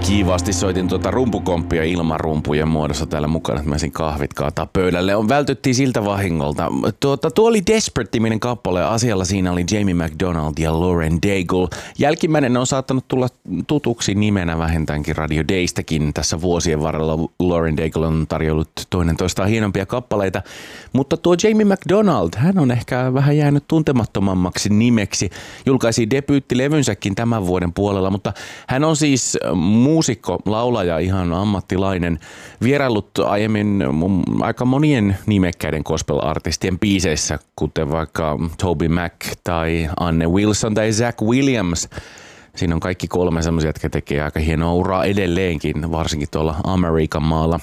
kiivaasti soitin rumpukomppia ilman rumpujen muodossa täällä mukana, että mä ensin kahvit kaataa pöydälle. Vältyttiin siltä vahingolta. Tuo oli Desperate-niminen kappale. Asialla siinä oli Jamie McDonald ja Lauren Daigle. Jälkimmäinen on saattanut tulla tutuksi nimenä vähintäänkin Radio Daystäkin. Tässä vuosien varrella Lauren Daigle on tarjollut toinen toistaan hienompia kappaleita. Mutta tuo Jamie McDonald, hän on ehkä vähän jäänyt tuntemattomammaksi nimeksi. Julkaisi debyyttilevynsäkin tämän vuoden puolella, mutta hän on siis muusikko, laulaja, ihan ammattilainen. Vieraillut aiemmin aika monien nimekkäiden gospel-artistien biiseissä, kuten vaikka Toby Mac tai Anne Wilson tai Zach Williams. Siinä on kaikki kolme semmoisia, jotka tekee aika hienoa uraa edelleenkin, varsinkin tuolla Amerikan maalla.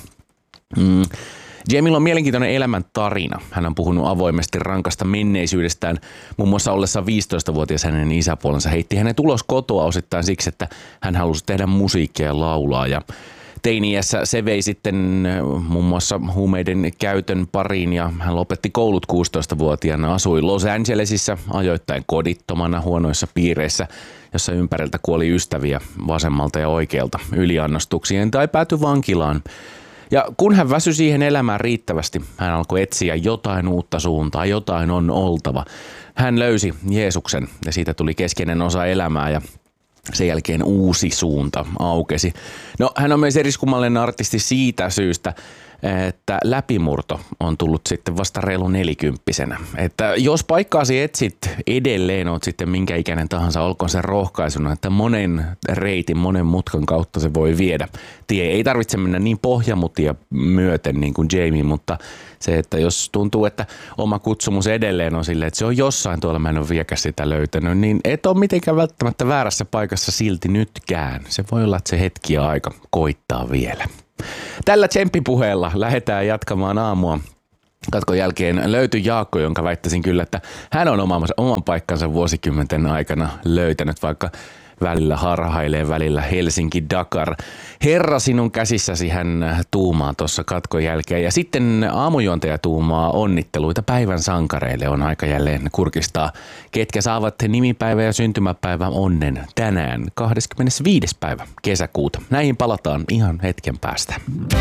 Jamilla on mielenkiintoinen elämän tarina. Hän on puhunut avoimesti rankasta menneisyydestään. Muun muassa ollessaan 15-vuotias hänen isäpuolensa heitti hänet ulos kotoa osittain siksi, että hän halusi tehdä musiikkia ja laulaa. Ja teini-iässä se vei sitten muun muassa huumeiden käytön pariin ja hän lopetti koulut 16-vuotiaana. Asui Los Angelesissa ajoittain kodittomana huonoissa piireissä, jossa ympäriltä kuoli ystäviä vasemmalta ja oikealta yliannostuksien tai päätyi vankilaan. Ja kun hän väsyi siihen elämään riittävästi, hän alkoi etsiä jotain uutta suuntaa, jotain on oltava. Hän löysi Jeesuksen ja siitä tuli keskeinen osa elämää ja sen jälkeen uusi suunta aukesi. No, hän on myös eriskummallinen artisti siitä syystä, että läpimurto on tullut sitten vasta reilu 40-vuotiaana. Että jos paikkaasi etsit edelleen, oot sitten minkä ikäinen tahansa, olkoon se rohkaisuna, että monen reitin, monen mutkan kautta se voi viedä. Tie ei tarvitse mennä niin pohjamutia myöten niin kuin Jamie, mutta se, että jos tuntuu, että oma kutsumus edelleen on silleen, että se on jossain tuolla, mä en ole vieläkään sitä löytänyt, niin et ole mitenkään välttämättä väärässä paikassa silti nytkään. Se voi olla, että se hetki ja aika koittaa vielä. Tällä tsemppipuheella lähdetään jatkamaan aamua. Katkon jälkeen löytyi Jaakko, jonka väittäisin kyllä, että hän on oman paikkansa vuosikymmenten aikana löytänyt, vaikka välillä harhailee, välillä Helsinki-Dakar. Herra, sinun käsissäsi hän tuumaa tuossa katkon jälkeen. Ja sitten aamujuontaja tuumaa onnitteluita päivän sankareille. On aika jälleen kurkistaa, ketkä saavat nimipäivä ja syntymäpäivä onnen tänään 25. päivä kesäkuuta. Näihin palataan ihan hetken päästä.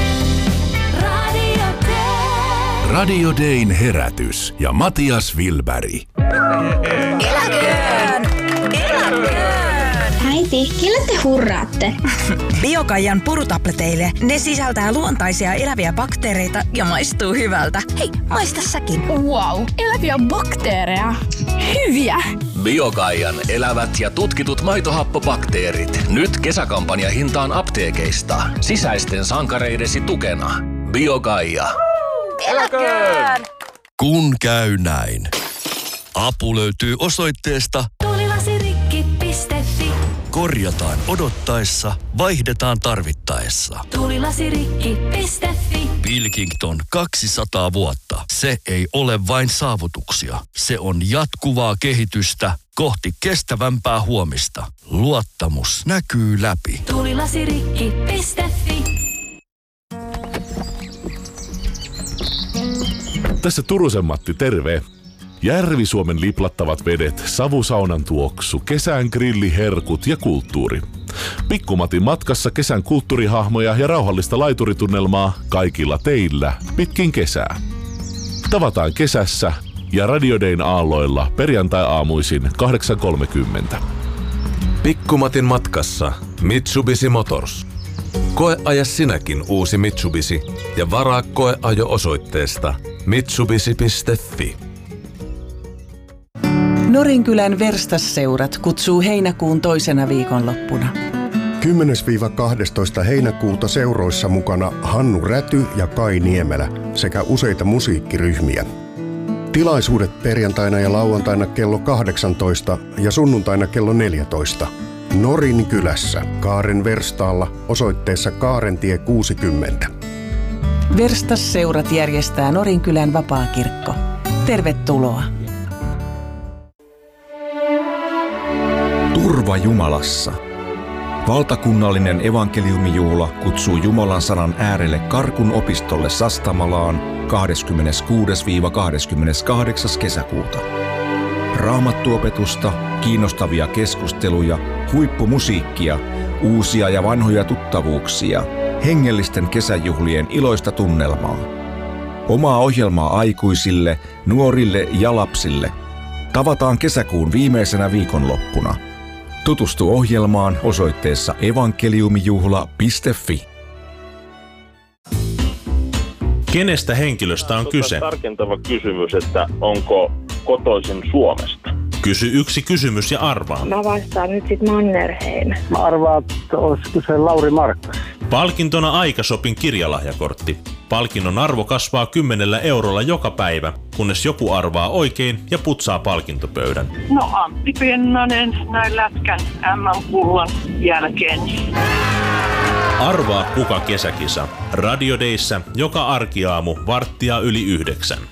Radio Dayn herätys ja Matias Wilberg. Eläköön! Äiti, kelle te hurraatte? Biokaijan purutableteille. Ne sisältää luontaisia eläviä bakteereita ja maistuu hyvältä. Hei, maista säkin. Wow, eläviä bakteereja. Hyviä! Biokaijan elävät ja tutkitut maitohappobakteerit. Nyt kesäkampanjahintaan apteekeista. Sisäisten sankareidesi tukena. Biokaija. Eläköön! Kun käy näin. Apu löytyy osoitteesta tulilasirikki.fi. Korjataan odottaessa, vaihdetaan tarvittaessa. Tulilasirikki.fi. Pilkington 200 vuotta. Se ei ole vain saavutuksia. Se on jatkuvaa kehitystä kohti kestävämpää huomista. Luottamus näkyy läpi. Tulilasirikki.fi. Tässä Turusen Matti, terve. Järvi-Suomen liplattavat vedet, savusaunan tuoksu, kesän grilliherkut ja kulttuuri. Pikkumatin matkassa kesän kulttuurihahmoja ja rauhallista laituritunnelmaa kaikilla teillä pitkin kesää. Tavataan kesässä ja Radio Dayn aalloilla perjantai-aamuisin 8.30. Pikkumatin matkassa Mitsubishi Motors. Koeaja sinäkin uusi Mitsubishi ja varaa koeajo osoitteesta mitsubishi.fi. Norinkylän Verstasseurat kutsuu heinäkuun toisena viikonloppuna. 10-12 heinäkuuta seuroissa mukana Hannu Räty ja Kai Niemelä sekä useita musiikkiryhmiä. Tilaisuudet perjantaina ja lauantaina kello 18 ja sunnuntaina kello 14. Norinkylässä Kaaren Verstaalla osoitteessa Kaarentie 60. Verstasseurat järjestää Norinkylän vapaakirkko. Tervetuloa! Turva Jumalassa. Valtakunnallinen evankeliumijuhla kutsuu Jumalan sanan äärelle Karkun opistolle Sastamalaan 26-28. kesäkuuta. Raamattuopetusta, kiinnostavia keskusteluja, huippumusiikkia, uusia ja vanhoja tuttavuuksia, hengellisten kesäjuhlien iloista tunnelmaa. Omaa ohjelmaa aikuisille, nuorille ja lapsille. Tavataan kesäkuun viimeisenä viikonloppuna. Tutustu ohjelmaan osoitteessa evankeliumijuhla.fi. Kenestä henkilöstä on kyse? Tarkentava kysymys, että onko kotoisin Suomesta? Kysy yksi kysymys ja arvaa. Mä vastaan nyt sit Mannerheim. Mä arvaan, että olisiko se Lauri Markkas. Palkintona Aikashopin kirjalahjakortti. Palkinnon arvo kasvaa 10 eurolla joka päivä, kunnes joku arvaa oikein ja putsaa palkintopöydän. No Antti Pennanen näin lätkän MM-pullan jälkeen. Arvaa kuka kesäkisa. Radio Dayssä joka arkiaamu 8:45.